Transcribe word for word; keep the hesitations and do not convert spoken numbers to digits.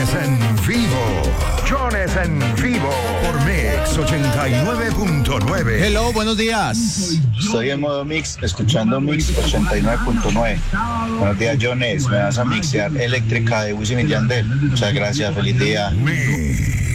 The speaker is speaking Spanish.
Jones en vivo. Jones en vivo por Mix ochenta y nueve punto nueve. Hello, buenos días. Estoy en modo mix, escuchando Mix ochenta y nueve punto nueve. Buenos días, Jones. Me vas a mixear Eléctrica de Wisin y Yandel. Muchas gracias, feliz día. Mix.